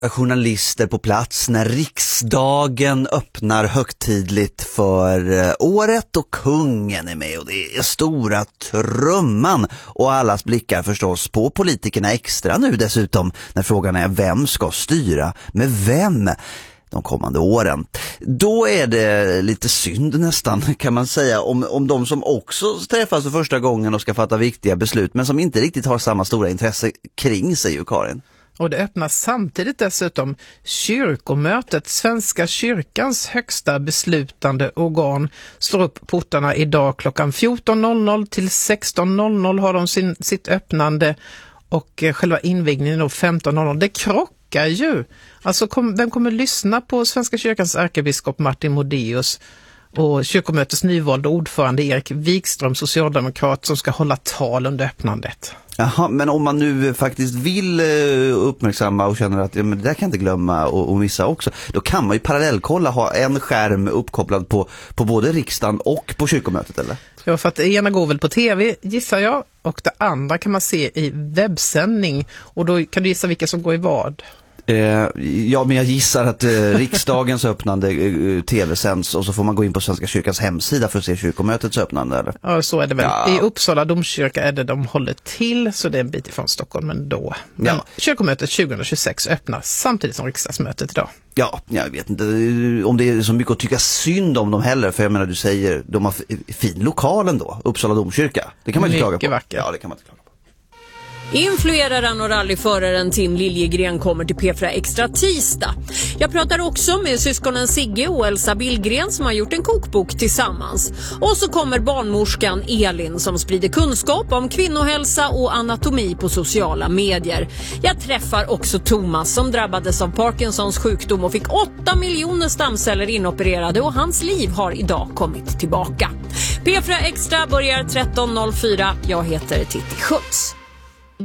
journalister på plats när riksdagen öppnar högtidligt för året och kungen är med och det är stora trumman och allas blickar förstås på politikerna extra nu dessutom när frågan är vem ska styra med vem de kommande åren. Då är det lite synd nästan kan man säga om de som också träffas för första gången och ska fatta viktiga beslut men som inte riktigt har samma stora intresse kring sig ju, Karin. Och det öppnar samtidigt dessutom kyrkomötet, Svenska kyrkans högsta beslutande organ, slår upp portarna idag klockan 14.00 till 16.00 har de sitt öppnande och själva invigningen då 15.00. Det krockar ju. Alltså vem kommer lyssna på Svenska kyrkans ärkebiskop Martin Modéus och kyrkomötets nyvalda ordförande Erik Wikström, socialdemokrat, som ska hålla tal under öppnandet? Jaha, men om man nu faktiskt vill uppmärksamma och känner att men det där kan jag inte glömma och missa också, då kan man ju parallellkolla, ha en skärm uppkopplad på både riksdagen och på kyrkomötet, eller? Ja, för att det ena går väl på tv, gissar jag, och det andra kan man se i webbsändning. Och då kan du gissa vilka som går i vad? Ja, men jag gissar att riksdagens öppnande tv-sänds och så får man gå in på Svenska kyrkans hemsida för att se kyrkomötets öppnande, eller? Ja, så är det väl. Ja. I Uppsala domkyrka är det de håller till, så det är en bit ifrån Stockholm ändå. Men kyrkomötet 2026 öppnar samtidigt som riksdagsmötet idag. Ja, jag vet inte om det är så mycket att tycka synd om dem heller, för jag menar, du säger, de har fin lokal ändå, Uppsala domkyrka. Det kan man inte klaga på. Mycket vackert. Ja, det kan man inte klaga på. Influeraren och rallyföraren Tim Liljegren kommer till P4 Extra tisdag. Jag pratar också med syskonen Sigge och Elsa Billgren som har gjort en kokbok tillsammans. Och så kommer barnmorskan Elin som sprider kunskap om kvinnohälsa och anatomi på sociala medier. Jag träffar också Thomas som drabbades av Parkinsons sjukdom och fick 8 miljoner stamceller inopererade och hans liv har idag kommit tillbaka. P4 Extra börjar 13.04. Jag heter Titti Schultz.